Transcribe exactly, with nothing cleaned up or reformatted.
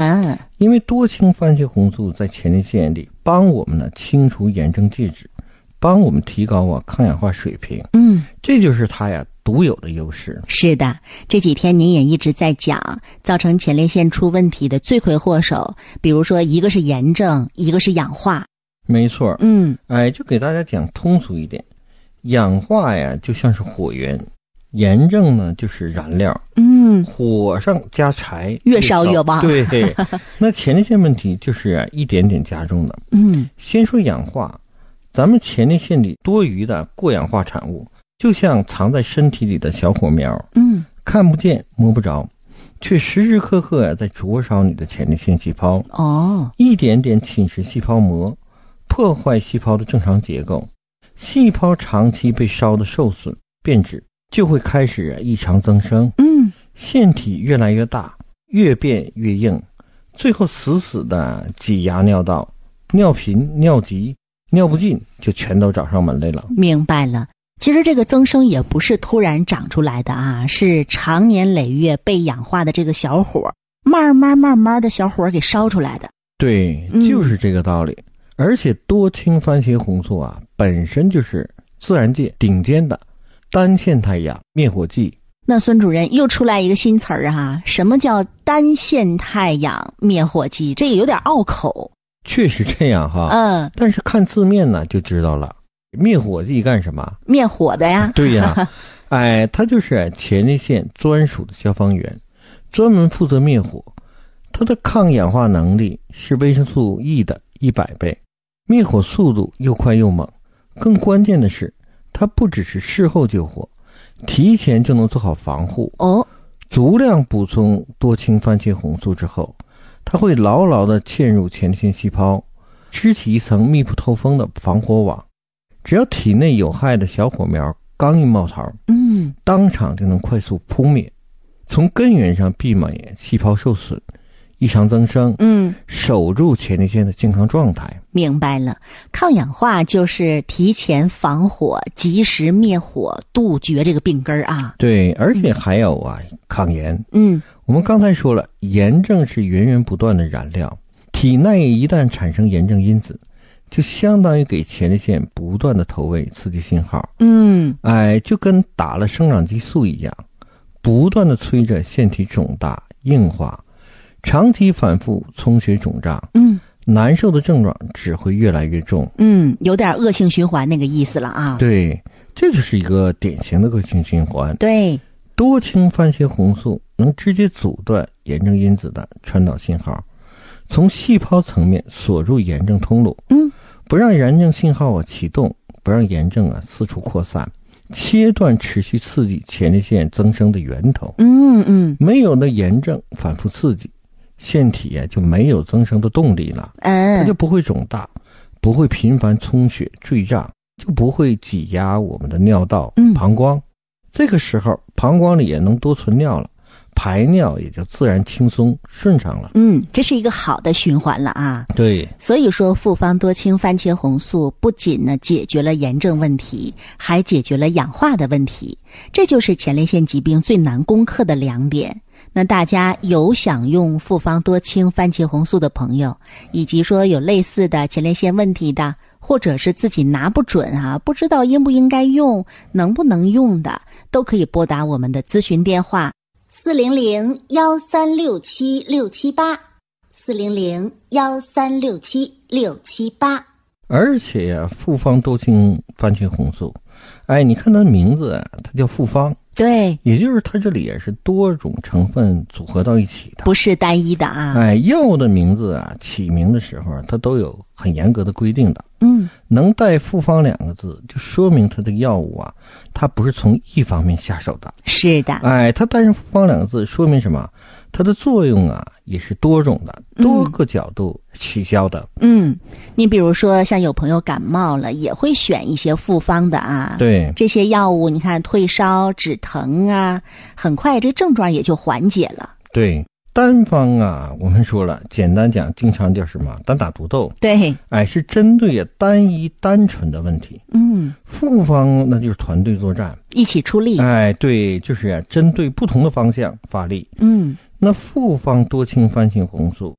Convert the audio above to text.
嗯， 因为多氢番茄红素在前列腺里帮我们呢清除炎症介质，帮我们提高啊抗氧化水平。 嗯， 这就是它呀独有的优势。 是的，这几天您也一直在讲，造成前列腺出问题的罪魁祸首，比如说一个是炎症，一个是氧化。 没错。 嗯， 哎，就给大家讲通俗一点，氧化呀就像是火源，炎症呢就是燃料。 嗯， 火上加柴， 越烧越旺。 对，那前列腺问题就是啊一点点加重的。 嗯， 先说氧化，咱们前列腺里多余的过氧化产物，就像藏在身体里的小火苗， 嗯， 看不见摸不着，却时时刻刻在灼烧你的前列腺细胞。 哦， 一点点侵蚀细胞膜，破坏细胞的正常结构，细胞长期被烧得受损变质，就会开始异常增生。 嗯， 腺体越来越大，越变越硬，最后死死的挤压尿道，尿频、尿急、尿不尽就全都找上门来了。 明白了。其实这个增生也不是突然长出来的啊，是长年累月被氧化的这个小火，慢慢慢慢的小火给烧出来的。 对，就是这个道理。嗯，而且多氢番茄红素啊，本身就是自然界顶尖的单腺态氧灭火剂。 那孙主任又出来一个新词儿啊，什么叫单腺态氧灭火剂？这个有点拗口。 确实这样哈， 嗯， 但是看字面呢就知道了。灭火剂干什么？ 灭火的呀。 对呀，哎，它就是前列腺专属的消防员，专门负责灭火。它的抗氧化能力是维生素 E 的一百倍，灭火速度又快又猛。更关键的是，它不只是事后救火，提前就能做好防护。 哦， 足量补充多氢番茄红素之后，它会牢牢地嵌入前列腺细胞，织起一层密不透风的防火网。只要体内有害的小火苗刚一冒头， 嗯， 当场就能快速扑灭，从根源上避免细胞受损、异常增生， 嗯， 守住前列腺的健康状态。 明白了，抗氧化就是提前防火，及时灭火，杜绝这个病根儿啊。 对，而且还有啊，抗炎。 嗯， 我们刚才说了，炎症是源源不断的燃料，体内一旦产生炎症因子，就相当于给前列腺不断的投喂刺激信号。 嗯， 哎，就跟打了生长激素一样，不断的催着腺体肿大硬化，长期反复充血肿胀， 嗯， 难受的症状只会越来越重。 嗯，有点恶性循环那个意思了啊。 对，这就是一个典型的恶性循环。 对， 多氢番茄红素能直接阻断炎症因子的传导信号，从细胞层面锁住炎症通路， 嗯， 不让炎症信号啊启动，不让炎症啊四处扩散，切断持续刺激前列腺增生的源头。 嗯嗯， 没有了炎症反复刺激，腺体啊就没有增生的动力了， 嗯， 它就不会肿大，不会频繁充血坠胀，就不会挤压我们的尿道、膀胱。嗯，这个时候膀胱里也能多存尿了，排尿也就自然轻松顺畅了。 嗯，这是一个好的循环了啊。 对， 所以说复方多氢番茄红素不仅呢解决了炎症问题，还解决了氧化的问题，这就是前列腺疾病最难攻克的两点。那大家有想用复方多氢番茄红素的朋友，以及说有类似的前列腺问题的，或者是自己拿不准啊，不知道应不应该用，能不能用的，都可以拨打我们的咨询电话四零零幺三六七六七八，四零零幺三六七六七八。 而且呀、啊，复方多氢番茄红素，哎，你看它的名字啊，它叫复方。 对， 也就是它这里也是多种成分组合到一起的， 不是单一的啊。 哎，药物的名字啊，起名的时候它都有很严格的规定的。 嗯， 能带复方两个字，就说明它的药物啊，它不是从一方面下手的。 是的， 哎，它带上复方两个字，说明什么？它的作用啊，也是多种的，多个角度起效的。 嗯，你比如说像有朋友感冒了，也会选一些复方的啊。 对， 这些药物你看退烧止疼啊，很快这症状也就缓解了。 对，单方啊，我们说了，简单讲，经常叫什么单打独斗。 对， 哎，是针对单一单纯的问题。 嗯， 复方那就是团队作战， 一起出力。 哎，对，就是针对不同的方向发力。 嗯。 那复方多氢番茄红素